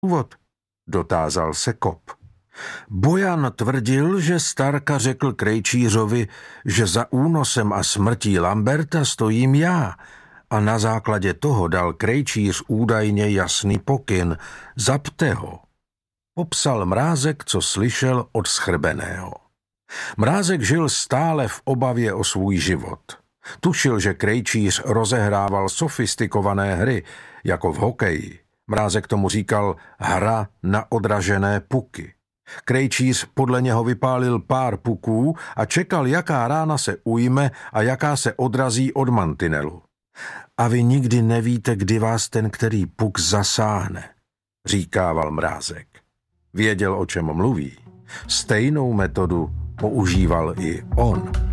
důvod? Dotázal se Kop. Bojan tvrdil, že Starka řekl Krejčířovi, že za únosem a smrtí Lamberta stojím já, a na základě toho dal Krejčíř údajně jasný pokyn. Zapte ho. Popsal Mrázek, co slyšel od Schrbeného. Mrázek žil stále v obavě o svůj život. Tušil, že Krejčíř rozehrával sofistikované hry, jako v hokeji. Mrázek tomu říkal hra na odražené puky. Krejčíř podle něho vypálil pár puků a čekal, jaká rána se ujme a jaká se odrazí od mantinelu. A vy nikdy nevíte, kdy vás ten který puk zasáhne, říkával Mrázek. Věděl, o čem mluví. Stejnou metodu používal i on.